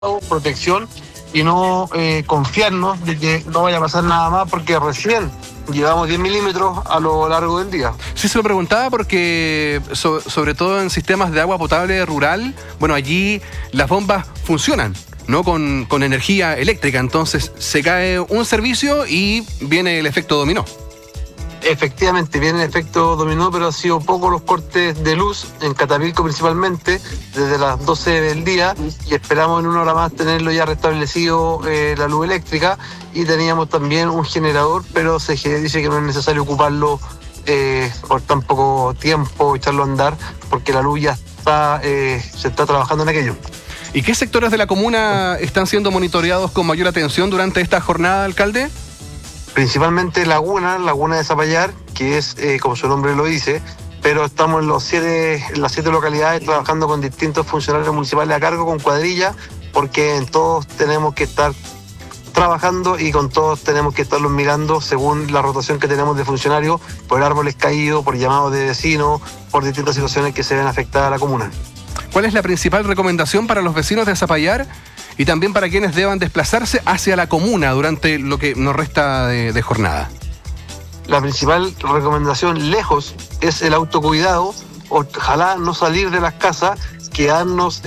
protección y no confiarnos de que no vaya a pasar nada más porque recién llevamos 10 milímetros a lo largo del día. Sí, se lo preguntaba porque sobre todo en sistemas de agua potable rural, bueno, allí las bombas funcionan, ¿no? Con energía eléctrica, entonces se cae un servicio y viene el efecto dominó. Efectivamente, viene el efecto dominó, pero ha sido poco los cortes de luz, en Catapilco principalmente, desde las 12 del día, y esperamos en una hora más tenerlo ya restablecido la luz eléctrica, y teníamos también un generador, pero se dice que no es necesario ocuparlo por tan poco tiempo, echarlo a andar, porque la luz ya se está trabajando en aquello. ¿Y qué sectores de la comuna están siendo monitoreados con mayor atención durante esta jornada, alcalde? Principalmente Laguna de Zapallar, que es, como su nombre lo dice, pero estamos en las 7 localidades trabajando con distintos funcionarios municipales a cargo, con cuadrillas, porque en todos tenemos que estar trabajando y con todos tenemos que estarlos mirando según la rotación que tenemos de funcionarios, por árboles caídos, por llamados de vecinos, por distintas situaciones que se ven afectadas a la comuna. ¿Cuál es la principal recomendación para los vecinos de Zapallar y también para quienes deban desplazarse hacia la comuna durante lo que nos resta de jornada? La principal recomendación lejos es el autocuidado, ojalá no salir de las casas, quedarnos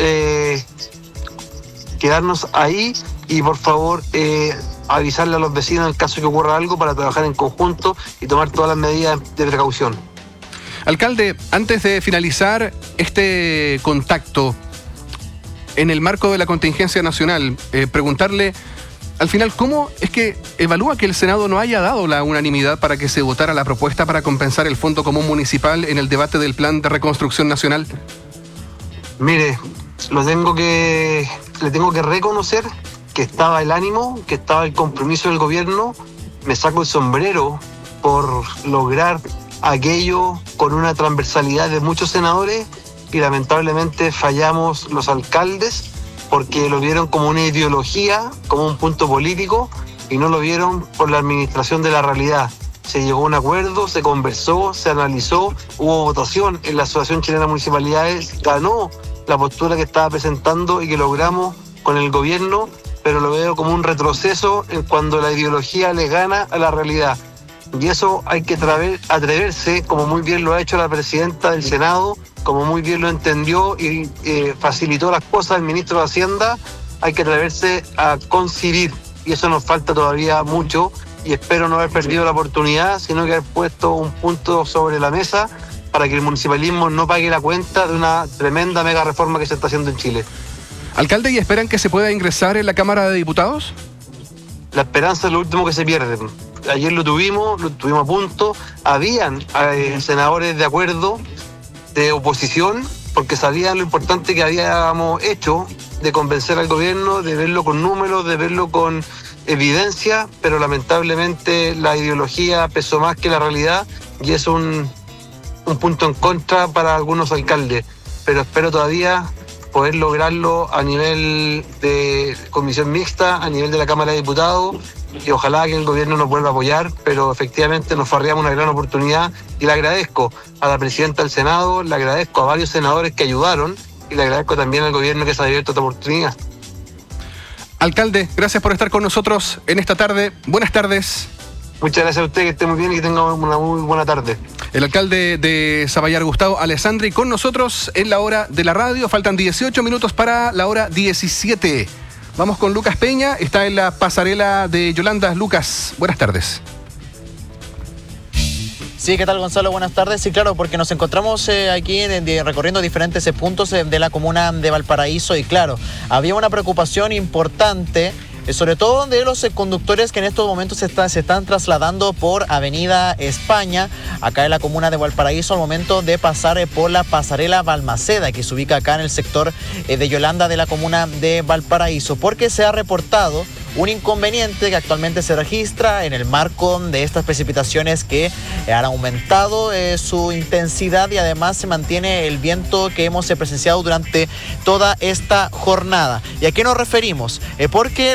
ahí y por favor avisarle a los vecinos en el caso que ocurra algo para trabajar en conjunto y tomar todas las medidas de precaución. Alcalde, antes de finalizar este contacto, en el marco de la contingencia nacional, preguntarle, al final, ¿cómo es que evalúa que el Senado no haya dado la unanimidad para que se votara la propuesta para compensar el Fondo Común Municipal en el debate del Plan de Reconstrucción Nacional? Mire, le tengo que reconocer que estaba el ánimo, que estaba el compromiso del gobierno. Me saco el sombrero por lograr aquello con una transversalidad de muchos senadores, y lamentablemente fallamos los alcaldes porque lo vieron como una ideología, como un punto político, y no lo vieron por la administración de la realidad. Se llegó a un acuerdo, se conversó, se analizó, hubo votación en la Asociación Chilena de Municipalidades, ganó la postura que estaba presentando y que logramos con el gobierno, pero lo veo como un retroceso en cuando la ideología le gana a la realidad. Y eso hay que atreverse, como muy bien lo ha hecho la presidenta del Senado, como muy bien lo entendió y facilitó las cosas el ministro de Hacienda, hay que atreverse a concebir. Y eso nos falta todavía mucho, y espero no haber perdido la oportunidad, sino que haber puesto un punto sobre la mesa para que el municipalismo no pague la cuenta de una tremenda mega reforma que se está haciendo en Chile. Alcalde, ¿y esperan que se pueda ingresar en la Cámara de Diputados? La esperanza es lo último que se pierde. Ayer lo tuvimos a punto. Habían senadores de acuerdo, de oposición, porque sabían lo importante que habíamos hecho de convencer al gobierno, de verlo con números, de verlo con evidencia, pero lamentablemente la ideología pesó más que la realidad, y es un punto en contra para algunos alcaldes. Pero espero todavía poder lograrlo a nivel de comisión mixta, a nivel de la Cámara de Diputados, y ojalá que el gobierno nos vuelva a apoyar, pero efectivamente nos farreamos una gran oportunidad, y le agradezco a la presidenta del Senado, le agradezco a varios senadores que ayudaron, y le agradezco también al gobierno que se ha abierto esta oportunidad. Alcalde, gracias por estar con nosotros en esta tarde. Buenas tardes. Muchas gracias a usted, que esté muy bien y que tenga una muy buena tarde. El alcalde de Zapallar, Gustavo Alessandri, con nosotros en la hora de la radio. Faltan 18 minutos para la hora 17. Vamos con Lucas Peña, está en la pasarela de Yolanda. Lucas, buenas tardes. Sí, ¿qué tal, Gonzalo? Buenas tardes. Sí, claro, porque nos encontramos aquí recorriendo diferentes puntos de la comuna de Valparaíso, y claro, había una preocupación importante, sobre todo de los conductores que en estos momentos se están trasladando por Avenida España, acá en la comuna de Valparaíso, al momento de pasar por la pasarela Balmaceda, que se ubica acá en el sector de Yolanda de la comuna de Valparaíso, porque se ha reportado un inconveniente que actualmente se registra en el marco de estas precipitaciones que han aumentado su intensidad y además se mantiene el viento que hemos presenciado durante toda esta jornada. ¿Y a qué nos referimos? Porque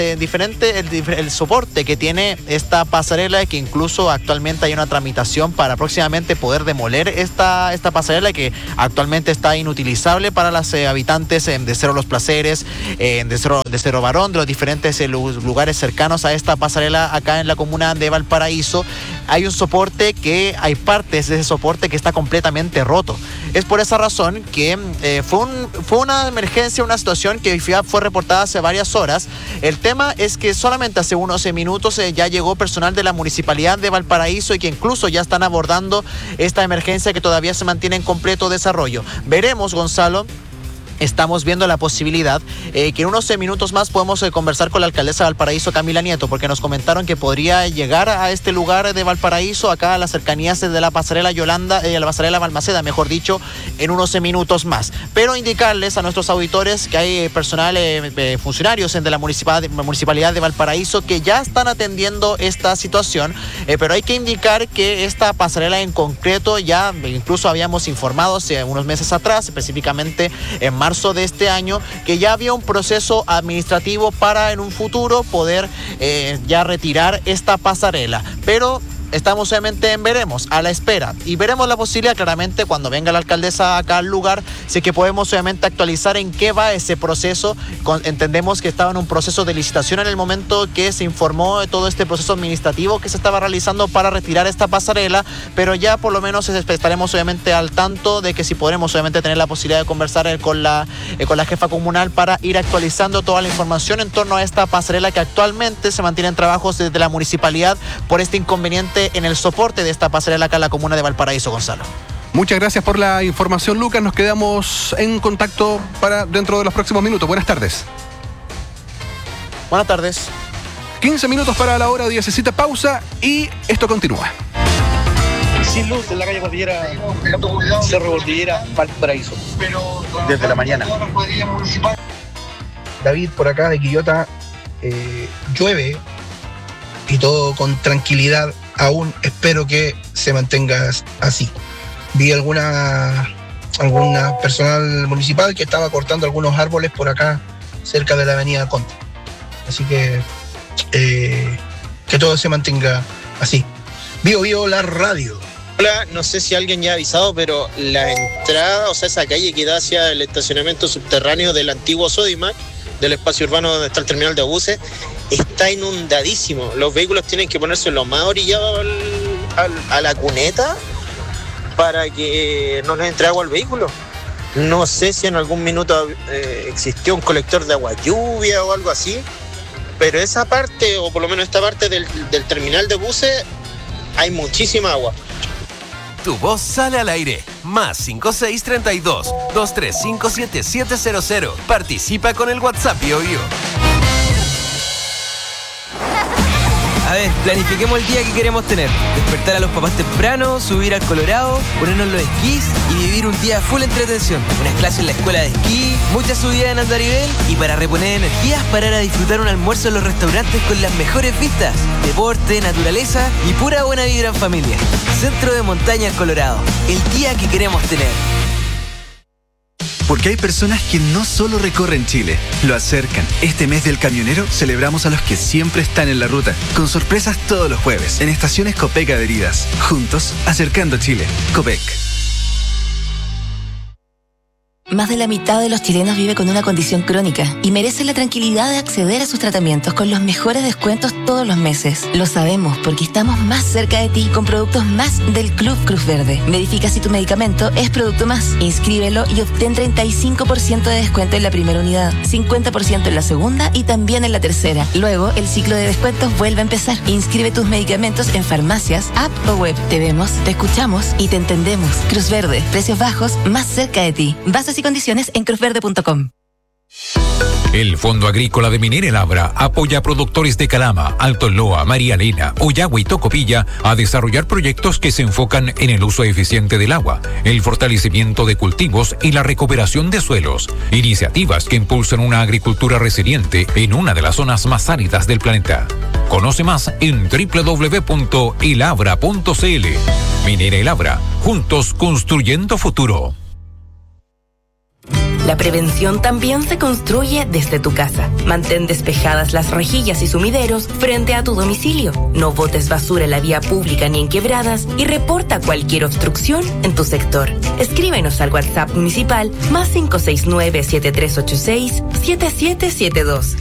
el soporte que tiene esta pasarela, que incluso actualmente hay una tramitación para próximamente poder demoler esta pasarela que actualmente está inutilizable para los habitantes de Cerro Los Placeres, de Cerro Barón, de los diferentes lugares cercanos a esta pasarela acá en la comuna de Valparaíso. Hay un soporte hay partes de ese soporte que está completamente roto. Es por esa razón que fue una emergencia, una situación que fue reportada hace varias horas. El tema es que solamente hace unos minutos ya llegó personal de la Municipalidad de Valparaíso y que incluso ya están abordando esta emergencia que todavía se mantiene en completo desarrollo. Veremos, Gonzalo. Estamos viendo la posibilidad que en unos minutos más podemos conversar con la alcaldesa de Valparaíso, Camila Nieto, porque nos comentaron que podría llegar a este lugar de Valparaíso, acá a las cercanías de la pasarela la pasarela Balmaceda, mejor dicho, en unos minutos más. Pero indicarles a nuestros auditores que hay personal, funcionarios de la Municipalidad de Valparaíso que ya están atendiendo esta situación, pero hay que indicar que esta pasarela en concreto ya incluso habíamos informado hace unos meses atrás, específicamente en marzo de este año, que ya había un proceso administrativo para en un futuro poder ya retirar esta pasarela, pero estamos obviamente en veremos, a la espera, y veremos la posibilidad claramente cuando venga la alcaldesa acá al lugar, si que podemos obviamente actualizar en qué va ese proceso. Entendemos que estaba en un proceso de licitación en el momento que se informó de todo este proceso administrativo que se estaba realizando para retirar esta pasarela, pero ya por lo menos estaremos obviamente al tanto de que si podremos obviamente tener la posibilidad de conversar con la jefa comunal para ir actualizando toda la información en torno a esta pasarela que actualmente se mantiene en trabajos desde la municipalidad por este inconveniente en el soporte de esta pasarela acá en la comuna de Valparaíso, Gonzalo. Muchas gracias por la información, Lucas. Nos quedamos en contacto para dentro de los próximos minutos. Buenas tardes. Buenas tardes. 15 minutos para la hora 17, pausa y esto continúa. Sin luz en la calle Cordillera, Cerro Cordillera, Valparaíso. Desde la mañana. David, por acá de Quillota, llueve y todo con tranquilidad. Aún espero que se mantenga así. Vi alguna personal municipal que estaba cortando algunos árboles por acá cerca de la avenida Conte. Así que todo se mantenga así. Bio la radio. Hola, no sé si alguien ya ha avisado, pero la entrada, o sea, esa calle que da hacia el estacionamiento subterráneo del antiguo Sodimac, del espacio urbano donde está el terminal de autobuses, está inundadísimo. Los vehículos tienen que ponerse lo más orillados a la cuneta para que no les entre agua al vehículo. No sé si en algún minuto existió un colector de agua lluvia o algo así, pero esa parte, o por lo menos esta parte del terminal de buses, hay muchísima agua. Tu voz sale al aire. Más 5632-2357-700. Participa con el WhatsApp Bio-Bio. A ver, planifiquemos el día que queremos tener. Despertar a los papás temprano, subir al Colorado, ponernos los esquís y vivir un día full entretención. Unas clases en la escuela de esquí, muchas subidas en andarivel y para reponer energías, parar a disfrutar un almuerzo en los restaurantes con las mejores vistas. Deporte, naturaleza y pura buena vibra en familia. Centro de Montaña Colorado. El día que queremos tener. Porque hay personas que no solo recorren Chile, lo acercan. Este mes del camionero celebramos a los que siempre están en la ruta, con sorpresas todos los jueves, en estaciones Copec adheridas. Juntos, acercando Chile. Copec. Más de la mitad de los chilenos vive con una condición crónica y merece la tranquilidad de acceder a sus tratamientos con los mejores descuentos todos los meses. Lo sabemos porque estamos más cerca de ti con productos más del Club Cruz Verde. Verifica si tu medicamento es producto más. Inscríbelo y obtén 35% de descuento en la primera unidad, 50% en la segunda y también en la tercera. Luego, el ciclo de descuentos vuelve a empezar. Inscribe tus medicamentos en farmacias, app o web. Te vemos, te escuchamos y te entendemos. Cruz Verde, precios bajos, más cerca de ti. Bases y condiciones en cruzverde.com. El Fondo Agrícola de Minera El Abra apoya a productores de Calama, Alto Loa, María Elena, Oyagua y Tocopilla a desarrollar proyectos que se enfocan en el uso eficiente del agua, el fortalecimiento de cultivos y la recuperación de suelos. Iniciativas que impulsan una agricultura resiliente en una de las zonas más áridas del planeta. Conoce más en www.elabra.cl. Minera El Abra, juntos construyendo futuro. La prevención también se construye desde tu casa. Mantén despejadas las rejillas y sumideros frente a tu domicilio. No botes basura en la vía pública ni en quebradas y reporta cualquier obstrucción en tu sector. Escríbenos al WhatsApp municipal +569-7386-7772.